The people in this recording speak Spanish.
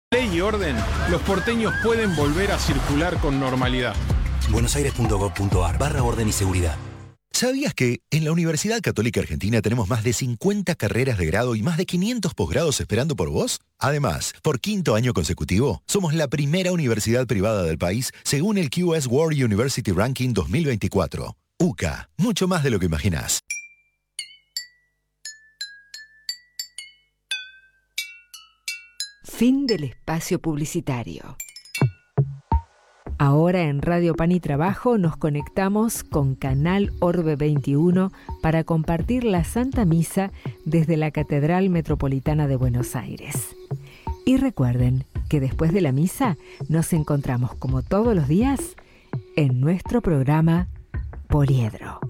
Ley y orden, los porteños pueden volver a circular con normalidad. buenosaires.gov.ar/orden y seguridad. ¿Sabías que en la Universidad Católica Argentina tenemos más de 50 carreras de grado y más de 500 posgrados esperando por vos? Además, por quinto año consecutivo, somos la primera universidad privada del país según el QS World University Ranking 2024. UCA, mucho más de lo que imaginás. Fin del espacio publicitario. Ahora en Radio Pan y Trabajo nos conectamos con Canal Orbe 21 para compartir la Santa Misa desde la Catedral Metropolitana de Buenos Aires. Y recuerden que después de la misa nos encontramos como todos los días en nuestro programa Poliedro.